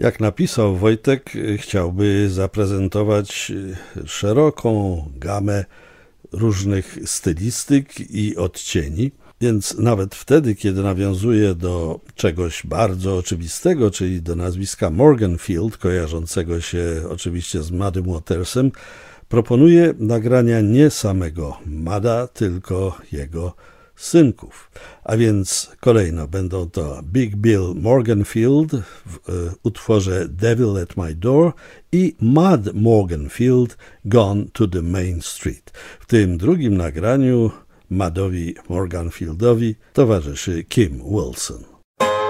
Jak napisał Wojtek, chciałby zaprezentować szeroką gamę różnych stylistyk i odcieni, więc nawet wtedy, kiedy nawiązuje do czegoś bardzo oczywistego, czyli do nazwiska Morganfield, kojarzącego się oczywiście z Muddym Watersem, proponuje nagrania nie samego Mudda, tylko jego synków. A więc kolejno będą to Big Bill Morganfield w utworze Devil at My Door i Mud Morganfield Gone to the Main Street. W tym drugim nagraniu Muddowi Morganfieldowi towarzyszy Kim Wilson.